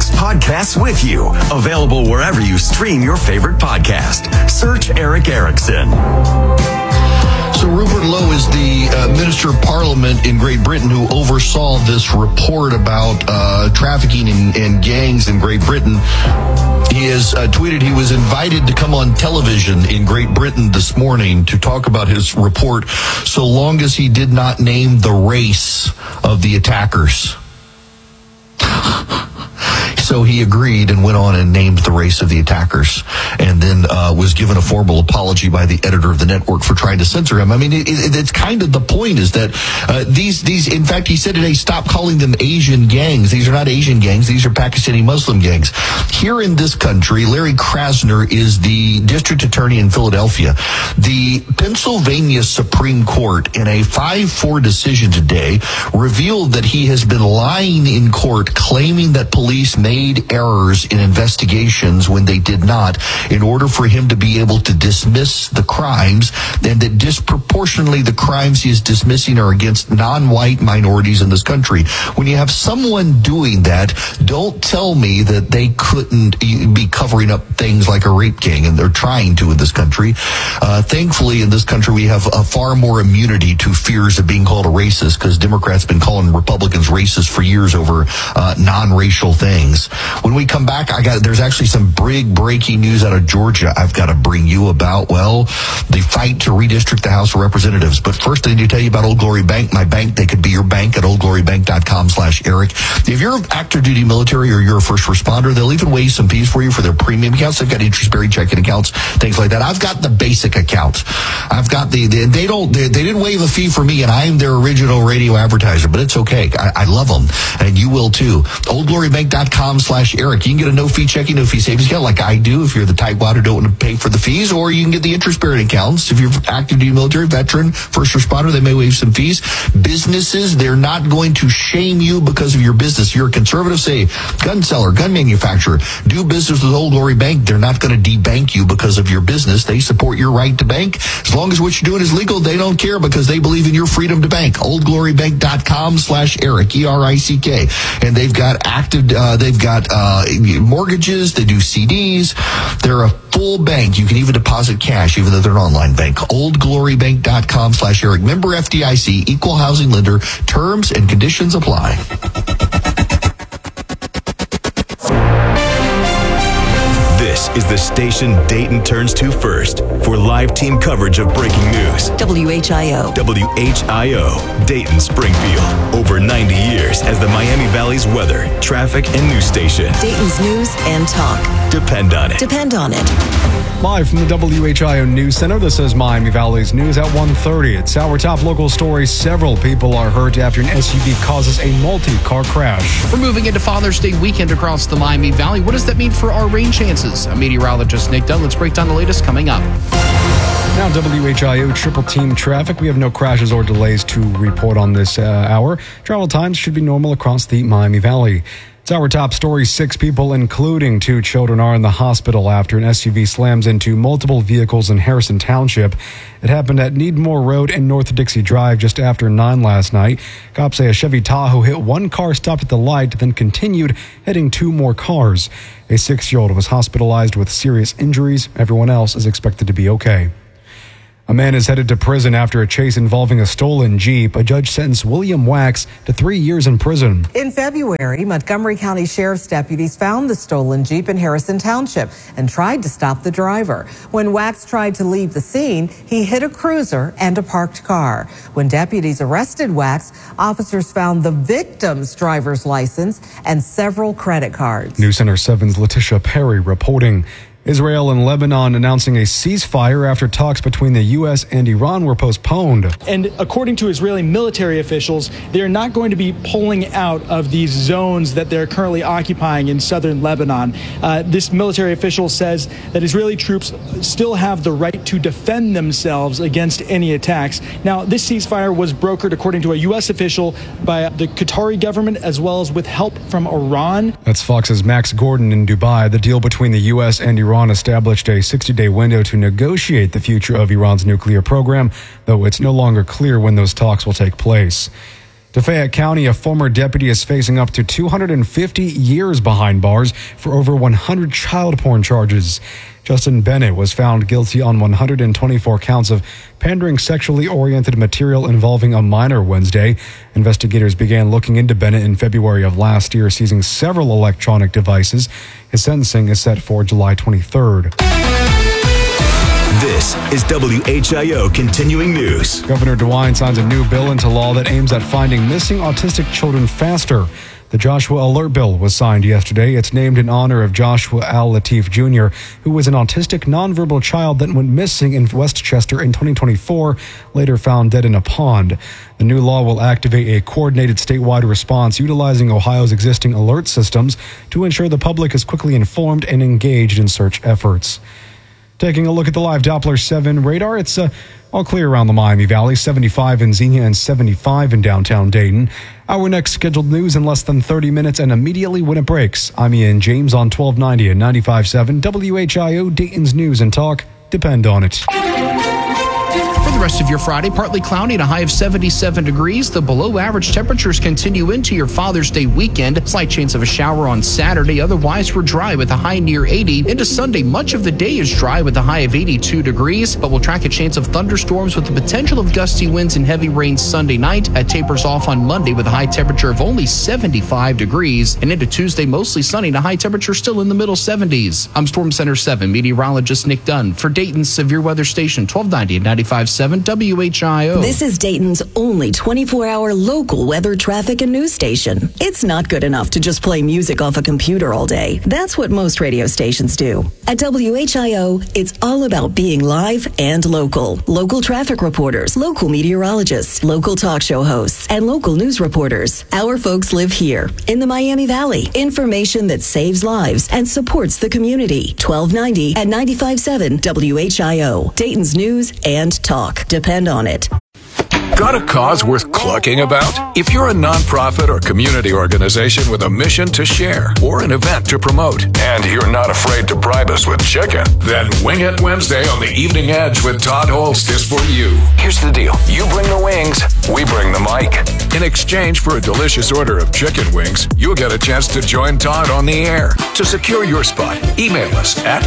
Eric's podcasts with you. Available wherever you stream your favorite podcast. Search Eric Erickson. So Rupert Lowe is the Minister of Parliament in Great Britain who oversaw this report about trafficking in gangs in Great Britain. He has tweeted he was invited to come on television in Great Britain this morning to talk about his report, so long as he did not name the race of the attackers. So he agreed and went on and named the race of the attackers, and then was given a formal apology by the editor of the network for trying to censor him. I mean, it's kind of the point is that these, in fact, he said today, stop calling them Asian gangs. These are not Asian gangs. These are Pakistani Muslim gangs. Here in this country, Larry Krasner is the district attorney in Philadelphia. The Pennsylvania Supreme Court, in a 5-4 decision today, revealed that he has been lying in court, claiming that police made errors in investigations when they did not, in order for him to be able to dismiss the crimes, and that disproportionately the crimes he is dismissing are against non-white minorities in this country. When you have someone doing that, don't tell me that they couldn't be covering up things like a rape gang, and they're trying to in this country. Thankfully, in this country, we have a far more immunity to fears of being called a racist, because Democrats have been calling Republicans racist for years over non-racial things. When we come back, there's actually some big breaking news out of Georgia I've got to bring you about, the fight to redistrict the House of Representatives. But first, I need to tell you about Old Glory Bank. My bank, they could be your bank at oldglorybank.com/Eric. If you're active duty military or you're a first responder, they'll even waive some fees for you for their premium accounts. They've got interest-bearing checking accounts, things like that. I've got the basic account. I've got they didn't waive a fee for me, and I'm their original radio advertiser, but it's okay. I love them, and you will too. oldglorybank.com/Eric. You can get a no-fee checking, no-fee savings account like I do if you're the tightwad who don't want to pay for the fees, or you can get the interest-bearing accounts. If you're active duty military, veteran, first responder, they may waive some fees. Businesses, they're not going to shame you because of your business. You're a conservative, say, gun seller, gun manufacturer. Do business with Old Glory Bank. They're not going to debank you because of your business. They support your right to bank. As long as what you're doing is legal, they don't care because they believe in your freedom to bank. oldglorybank.com/Eric, ERICK. And they've got mortgages, they do CDs. They're a full bank. You can even deposit cash, even though they're an online bank. oldglorybank.com/Eric. Member FDIC, equal housing lender. Terms and conditions apply. This is the station Dayton turns to first for live team coverage of breaking news. WHIO. WHIO, Dayton, Springfield. Over 90 years as the Miami Valley's weather, traffic, and news station. Dayton's news and talk. Depend on it. Depend on it. Live from the WHIO News Center, this is Miami Valley's news at 1:30. It's our top local story. Several people are hurt after an SUV causes a multi-car crash. We're moving into Father's Day weekend across the Miami Valley. What does that mean for our rain chances? Meteorologist Nick Dunn, let's break down the latest coming up. Now WHIO triple team traffic. We have no crashes or delays to report on this hour. Travel times should be normal across the Miami Valley. It's our top story. 6 people, including 2 children, are in the hospital after an SUV slams into multiple vehicles in Harrison Township. It happened at Needmore Road and North Dixie Drive just after 9 last night. Cops say a Chevy Tahoe hit one car, stopped at the light, then continued hitting 2 more cars. A 6-year-old was hospitalized with serious injuries. Everyone else is expected to be okay. A man is headed to prison after a chase involving a stolen Jeep. A judge sentenced William Wax to 3 years in prison. In February, Montgomery County Sheriff's deputies found the stolen Jeep in Harrison Township and tried to stop the driver. When Wax tried to leave the scene, he hit a cruiser and a parked car. When deputies arrested Wax, officers found the victim's driver's license and several credit cards. News Center 7's Letitia Perry reporting. Israel and Lebanon announcing a ceasefire after talks between the U.S. and Iran were postponed. And according to Israeli military officials, they're not going to be pulling out of these zones that they're currently occupying in southern Lebanon. This military official says that Israeli troops still have the right to defend themselves against any attacks. Now, this ceasefire was brokered, according to a U.S. official, by the Qatari government as well as with help from Iran. That's Fox's Max Gordon in Dubai. The deal between the U.S. and Iran established a 60-day window to negotiate the future of Iran's nuclear program, though it's no longer clear when those talks will take place. To Fayette County, a former deputy is facing up to 250 years behind bars for over 100 child porn charges. Justin Bennett was found guilty on 124 counts of pandering sexually oriented material involving a minor Wednesday. Investigators began looking into Bennett in February of last year, seizing several electronic devices. His sentencing is set for July 23rd. This is WHIO Continuing News. Governor DeWine signs a new bill into law that aims at finding missing autistic children faster. The Joshua Alert Bill was signed yesterday. It's named in honor of Joshua Al Latif Jr., who was an autistic nonverbal child that went missing in Westchester in 2024, later found dead in a pond. The new law will activate a coordinated statewide response utilizing Ohio's existing alert systems to ensure the public is quickly informed and engaged in search efforts. Taking a look at the live Doppler 7 radar, it's all clear around the Miami Valley, 75 in Xenia and 75 in downtown Dayton. Our next scheduled news in less than 30 minutes and immediately when it breaks. I'm Ian James on 1290 and 95.7 WHIO, Dayton's News and Talk. Depend on it. For the rest of your Friday, partly cloudy and a high of 77 degrees. The below average temperatures continue into your Father's Day weekend. Slight chance of a shower on Saturday. Otherwise, we're dry with a high near 80. Into Sunday, much of the day is dry with a high of 82 degrees, but we'll track a chance of thunderstorms with the potential of gusty winds and heavy rain Sunday night. It tapers off on Monday with a high temperature of only 75 degrees. And into Tuesday, mostly sunny and a high temperature still in the middle 70s. I'm Storm Center 7 meteorologist Nick Dunn for Dayton's Severe Weather Station 1290 and 95.7 WHIO. This is Dayton's only 24-hour local weather, traffic, and news station. It's not good enough to just play music off a computer all day. That's what most radio stations do. At WHIO, it's all about being live and local. Local traffic reporters, local meteorologists, local talk show hosts, and local news reporters. Our folks live here in the Miami Valley. Information that saves lives and supports the community. 1290 and 95.7 WHIO. Dayton's News and Talk. Depend on it. Got a cause worth clucking about? If you're a nonprofit or community organization with a mission to share or an event to promote, and you're not afraid to bribe us with chicken, then Wing It Wednesday on the Evening Edge with Todd Holst is for you. Here's the deal. You bring the wings, we bring the mic. In exchange for a delicious order of chicken wings, you'll get a chance to join Todd on the air. To secure your spot, email us at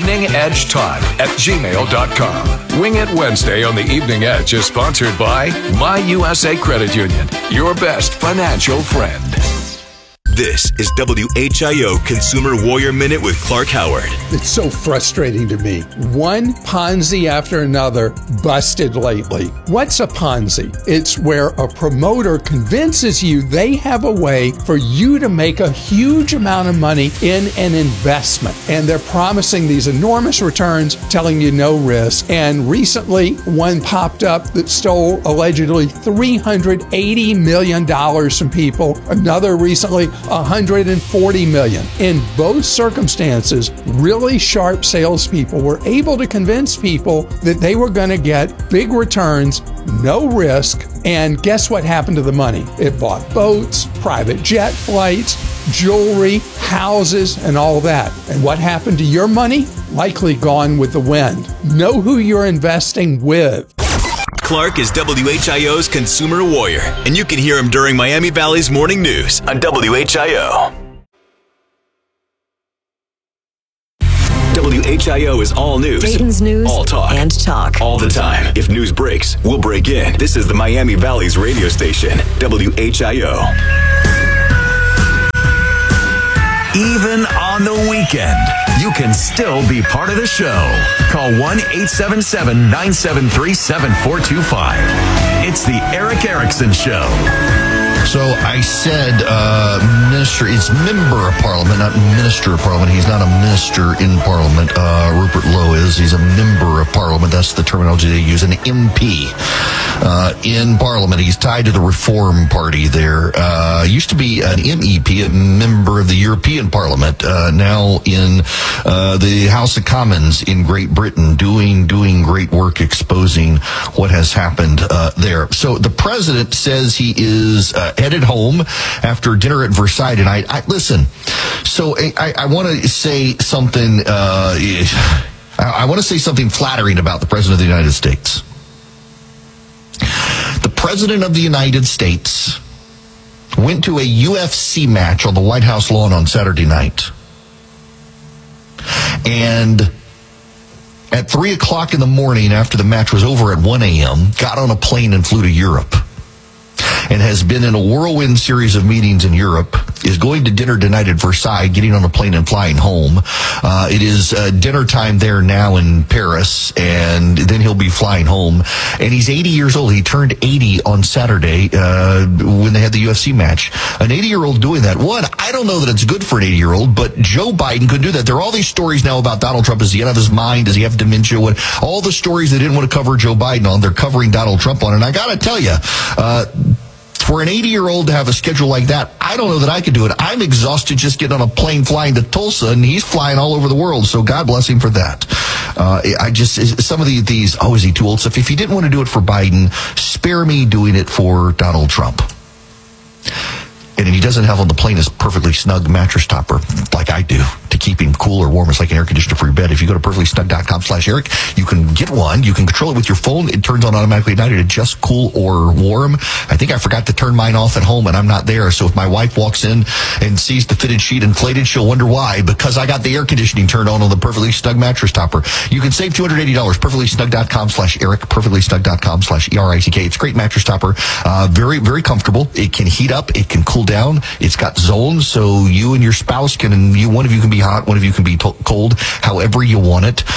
eveningedgetodd@gmail.com. Wing It Wednesday on the Evening Edge is sponsored by My USA Credit Union, your best financial friend. This is WHIO Consumer Warrior Minute with Clark Howard. It's so frustrating to me. One Ponzi after another busted lately. What's a Ponzi? It's where a promoter convinces you they have a way for you to make a huge amount of money in an investment. And they're promising these enormous returns, telling you no risk. And recently, one popped up that stole allegedly $380 million from people. Another recently, $140 million. In both circumstances, really sharp salespeople were able to convince people that they were going to get big returns, no risk, and guess what happened to the money? It bought boats, private jet flights, jewelry, houses, and all that. And what happened to your money? Likely gone with the wind. Know who you're investing with. Clark is WHIO's Consumer Warrior, and you can hear him during Miami Valley's Morning News on WHIO. WHIO is all news, Dayton's News all talk, and Talk. all the time. If news breaks, we'll break in. This is the Miami Valley's radio station, WHIO. Even on the weekend, you can still be part of the show. Call 1-877-973-7425. It's the Eric Erickson Show. So I said minister, it's member of parliament, not minister of parliament. He's not a minister in parliament. Rupert Lowe is. He's a member of parliament. That's the terminology they use, an MP in parliament. He's tied to the Reform Party there. Used to be an MEP, a member of the European Parliament, now in the House of Commons in Great Britain, doing great work exposing what has happened there. So the president says he is headed home after dinner at Versailles tonight. Listen, so I want to say something. I want to say something flattering about the president of the United States. The president of the United States went to a UFC match on the White House lawn on Saturday night. And at 3 o'clock in the morning, after the match was over at 1 a.m., got on a plane and flew to Europe. And has been in a whirlwind series of meetings in Europe, is going to dinner tonight at Versailles, getting on a plane and flying home. It is dinner time there now in Paris, and then he'll be flying home. And he's 80 years old. He turned 80 on Saturday when they had the UFC match. An 80-year-old doing that. One, I don't know that it's good for an 80-year-old, but Joe Biden could do that. There are all these stories now about Donald Trump. Does he out of his mind? Does he have dementia? All the stories they didn't want to cover Joe Biden on, they're covering Donald Trump on. And I got to tell you, for an 80-year-old to have a schedule like that, I don't know that I could do it. I'm exhausted just getting on a plane flying to Tulsa, and he's flying all over the world, so God bless him for that. Some of these, is he too old stuff? If he didn't want to do it for Biden, spare me doing it for Donald Trump. And if he doesn't have on the plane his perfectly snug mattress topper, like I do, to keep him cool or warm, it's like an air conditioner for your bed. If you go to perfectlysnug.com/Eric, you can get one. You can control it with your phone. It turns on automatically at night. It adjusts cool or warm. I think I forgot to turn mine off at home, and I'm not there. So if my wife walks in and sees the fitted sheet inflated, she'll wonder why. Because I got the air conditioning turned on the Perfectly Snug mattress topper. You can save $280. Perfectlysnug.com/Eric. Perfectlysnug.com/ERICK. It's a great mattress topper. Very, very comfortable. It can heat up. It can cool down. It's got zones, so you and your spouse one of you can be hot, one of you can be cold, however you want it.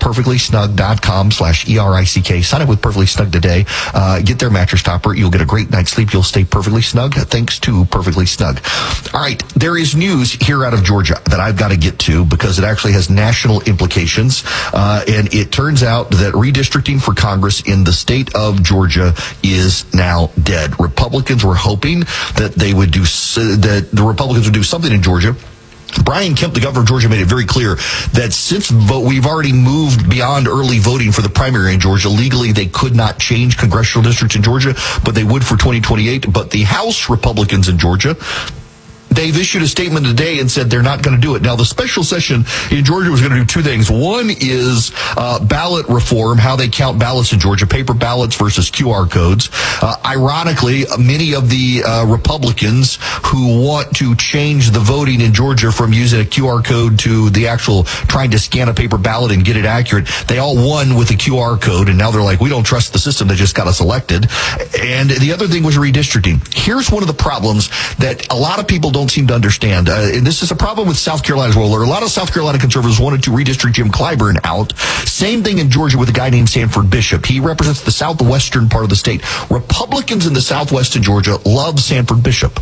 Perfectlysnug.com/ERICK. Sign up with Perfectly Snug today. Get their mattress topper. You'll get a great night's sleep. You'll stay perfectly snug thanks to Perfectly Snug. All right, there is news here out of Georgia that I've got to get to because it actually has national implications. And it turns out that redistricting for Congress in the state of Georgia is now dead. Republicans were hoping that that the Republicans would do something in Georgia. Brian Kemp, the governor of Georgia, made it very clear that since we've already moved beyond early voting for the primary in Georgia, legally they could not change congressional districts in Georgia, but they would for 2028. But the House Republicans in Georgia, they've issued a statement today and said they're not going to do it. Now, the special session in Georgia was going to do two things. One is ballot reform, how they count ballots in Georgia, paper ballots versus QR codes. Ironically, many of the Republicans who want to change the voting in Georgia from using a QR code to the actual trying to scan a paper ballot and get it accurate, they all won with a QR code, and now they're like, we don't trust the system that just got us elected. And the other thing was redistricting. Here's one of the problems that a lot of people don't seem to understand. And this is a problem with South Carolina as well. A lot of South Carolina conservatives wanted to redistrict Jim Clyburn out. Same thing in Georgia with a guy named Sanford Bishop. He represents the southwestern part of the state. Republicans in the southwest in Georgia love Sanford Bishop.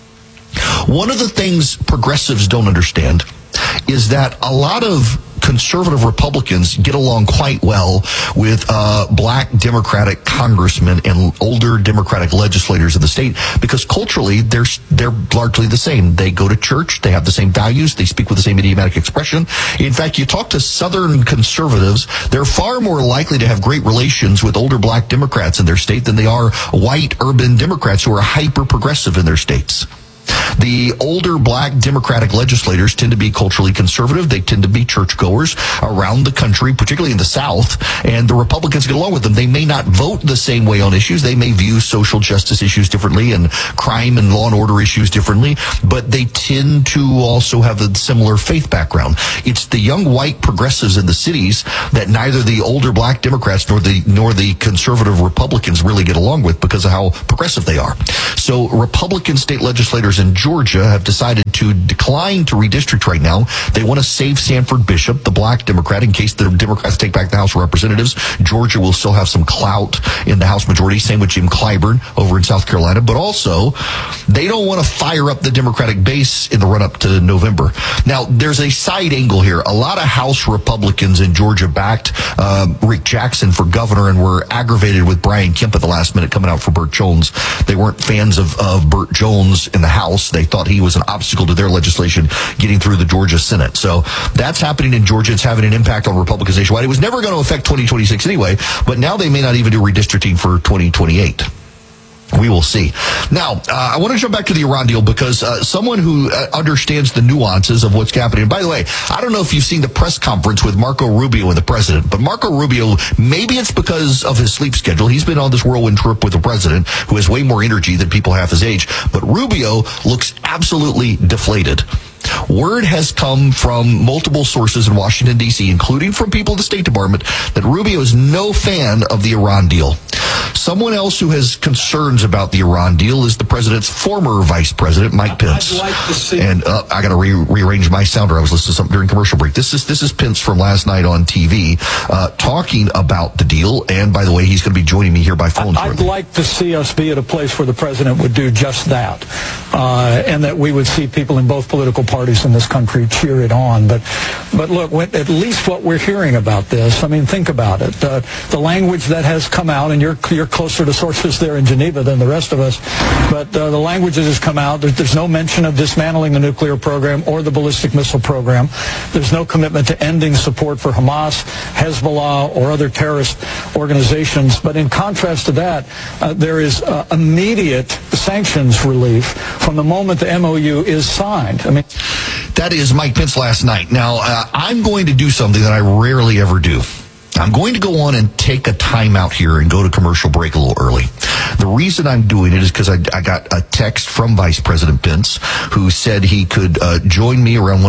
One of the things progressives don't understand is that a lot of conservative Republicans get along quite well with black Democratic congressmen and older Democratic legislators in the state because culturally they're largely the same. They go to church, they have the same values, they speak with the same idiomatic expression. In fact, you talk to Southern conservatives, they're far more likely to have great relations with older black Democrats in their state than they are white urban Democrats who are hyper progressive in their states. The older black Democratic legislators tend to be culturally conservative. They tend to be churchgoers around the country, particularly in the South, and the Republicans get along with them. They may not vote the same way on issues. They may view social justice issues differently and crime and law and order issues differently, but they tend to also have a similar faith background. It's the young white progressives in the cities that neither the older black Democrats nor the conservative Republicans really get along with because of how progressive they are. So Republican state legislators in Georgia have decided to decline to redistrict right now. They want to save Sanford Bishop, the black Democrat, in case the Democrats take back the House of Representatives. Georgia will still have some clout in the House majority, same with Jim Clyburn over in South Carolina. But also, they don't want to fire up the Democratic base in the run-up to November. Now, there's a side angle here. A lot of House Republicans in Georgia backed Rick Jackson for governor and were aggravated with Brian Kemp at the last minute coming out for Burt Jones. They weren't fans of Burt Jones in the House. They thought he was an obstacle to their legislation getting through the Georgia Senate. So that's happening in Georgia. It's having an impact on Republicans nationwide. It was never going to affect 2026 anyway, but now they may not even do redistricting for 2028. We will see. Now, I want to jump back to the Iran deal because someone who understands the nuances of what's happening. And by the way, I don't know if you've seen the press conference with Marco Rubio and the president, but Marco Rubio, maybe it's because of his sleep schedule. He's been on this whirlwind trip with the president who has way more energy than people half his age. But Rubio looks absolutely deflated. Word has come from multiple sources in Washington, D.C., including from people at the State Department, that Rubio is no fan of the Iran deal. Someone else who has concerns about the Iran deal is the president's former vice president, Mike Pence. I'd like to see. And I got to rearrange my sounder. I was listening to something during commercial break. This is Pence from last night on TV talking about the deal. And by the way, he's going to be joining me here by phone. I'd like to see us be at a place where the president would do just that, and that we would see people in both political parties in this country cheer it on. But look, at least what we're hearing about this, I mean, think about it. The language that has come out, and you're closer to sources there in Geneva than the rest of us, but the language that has come out, there's no mention of dismantling the nuclear program or the ballistic missile program. There's no commitment to ending support for Hamas, Hezbollah, or other terrorist organizations. But in contrast to that, there is immediate sanctions relief from the moment the MOU is signed. I mean, that is Mike Pence last night. Now, I'm going to do something that I rarely ever do. I'm going to go on and take a timeout here and go to commercial break a little early. The reason I'm doing it is because I got a text from Vice President Pence who said he could join me around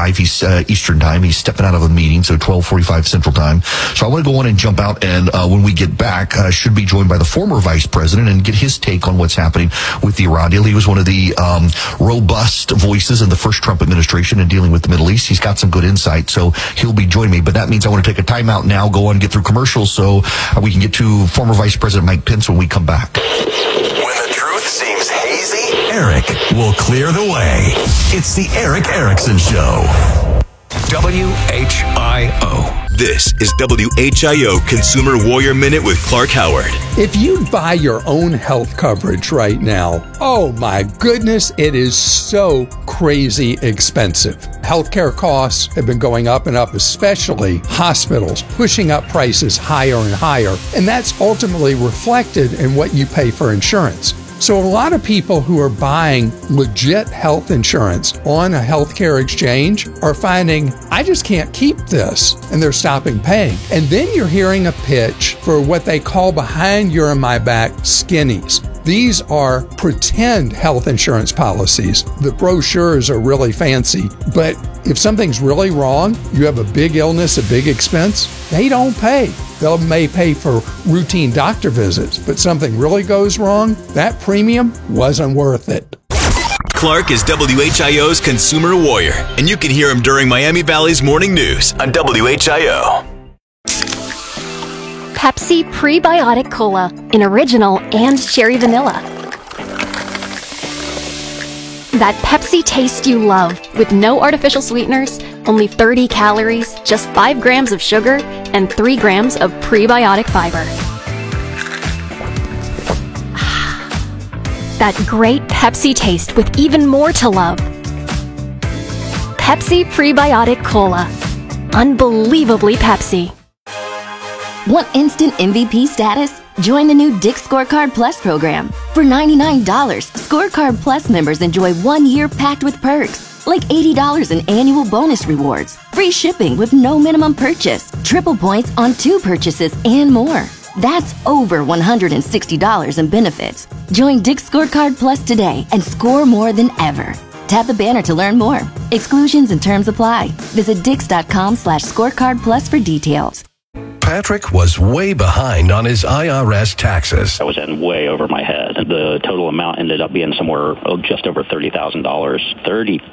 1:45 Eastern time. He's stepping out of a meeting, so 12:45 Central time. So I want to go on and jump out, and when we get back, should be joined by the former Vice President and get his take on what's happening with the Iran deal. He was one of the robust voices in the first Trump administration in dealing with the Middle East. He's got some good insight, so he'll be joining me. But that means I want to take a timeout now, go on and get through commercials so we can get to former Vice President Mike Pence when we come back. When the truth seems hazy, Eric will clear the way. It's the Eric Erickson Show. WHIO. This is WHIO Consumer Warrior Minute with Clark Howard. If you buy your own health coverage right now, oh my goodness, it is so crazy expensive. Healthcare costs have been going up and up, especially hospitals, pushing up prices higher and higher. And that's ultimately reflected in what you pay for insurance. So a lot of people who are buying legit health insurance on a healthcare exchange are finding, I just can't keep this, and they're stopping paying. And then you're hearing a pitch for what they call behind your and my back skinnies. These are pretend health insurance policies. The brochures are really fancy, but if something's really wrong, you have a big illness, a big expense, they don't pay. They may pay for routine doctor visits, but something really goes wrong, that premium wasn't worth it. Clark is WHIO's Consumer Warrior, and you can hear him during Miami Valley's Morning News on WHIO. Pepsi Prebiotic Cola in original and cherry vanilla. That Pepsi taste you love with no artificial sweeteners, only 30 calories, just 5 grams of sugar, and 3 grams of prebiotic fiber. That great Pepsi taste with even more to love. Pepsi Prebiotic Cola. Unbelievably Pepsi. Want instant MVP status? Join the new Dick's Scorecard Plus program. For $99, Scorecard Plus members enjoy 1 year packed with perks, like $80 in annual bonus rewards, free shipping with no minimum purchase, triple points on 2 purchases, and more. That's over $160 in benefits. Join Dick's Scorecard Plus today and score more than ever. Tap the banner to learn more. Exclusions and terms apply. Visit Dix.com/scorecard plus for details. Patrick was way behind on his IRS taxes. I was in way over my head. The total amount ended up being somewhere just over $30,000.